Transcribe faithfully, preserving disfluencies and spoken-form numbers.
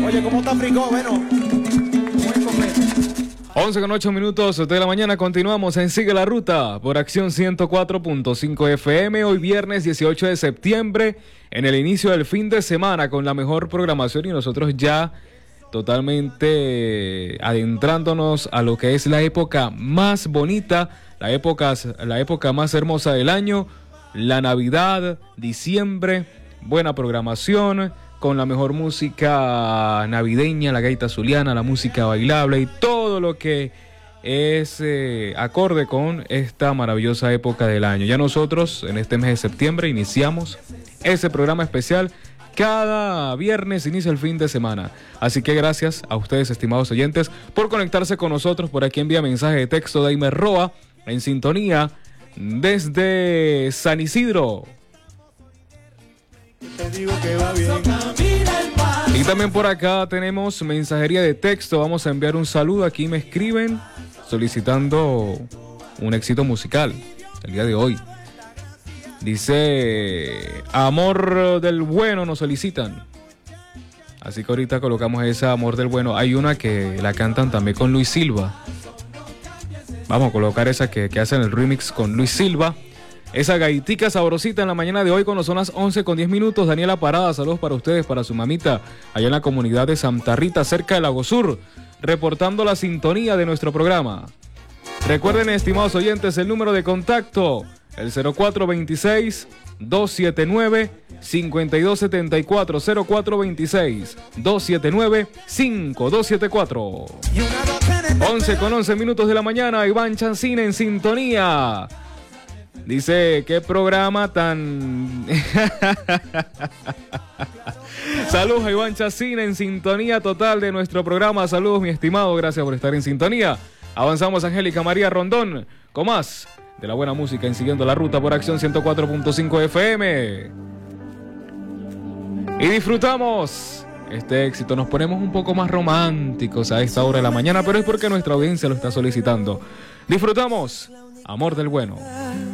Oye, ¿cómo está Fricó? Bueno, muy completo. once con ocho minutos de la mañana, continuamos en Sigue la Ruta por Acción ciento cuatro punto cinco F M. Hoy viernes dieciocho de septiembre, en el inicio del fin de semana con la mejor programación y nosotros ya totalmente adentrándonos a lo que es la época más bonita, la época, la época más hermosa del año, la Navidad, diciembre, buena programación con la mejor música navideña, la gaita zuliana, la música bailable y todo lo que es eh, acorde con esta maravillosa época del año. Ya nosotros en este mes de septiembre iniciamos ese programa especial. Cada viernes inicia el fin de semana. Así que gracias a ustedes, estimados oyentes, por conectarse con nosotros. Por aquí envía mensaje de texto de Aimer Roa en sintonía desde San Isidro. Te digo que va bien. Y también por acá tenemos mensajería de texto. Vamos a enviar un saludo. Aquí me escriben solicitando un éxito musical el día de hoy. Dice, Amor del Bueno nos solicitan. Así que ahorita colocamos esa Amor del Bueno. Hay una que la cantan también con Luis Silva. Vamos a colocar esa que, que hacen el remix con Luis Silva. Esa gaitica sabrosita en la mañana de hoy cuando son las once con diez minutos. Daniela Parada, saludos para ustedes, para su mamita, allá en la comunidad de Santa Rita, cerca de Lago Sur, reportando la sintonía de nuestro programa. Recuerden, estimados oyentes, el número de contacto, el cero cuatro veintiséis, doscientos setenta y nueve, cincuenta y dos setenta y cuatro, cero cuatro veintiséis, doscientos setenta y nueve, cincuenta y dos setenta y cuatro. once con once minutos de la mañana, Iván Chancina en sintonía. Dice, ¿qué programa tan...? Saludos a Iván Chancina en sintonía total de nuestro programa. Saludos, mi estimado, gracias por estar en sintonía. Avanzamos, Angélica María Rondón, con más de la buena música en Siguiendo la Ruta por Acción ciento cuatro punto cinco F M. Y disfrutamos este éxito. Nos ponemos un poco más románticos a esta hora de la mañana, pero es porque nuestra audiencia lo está solicitando. Disfrutamos Amor del Bueno.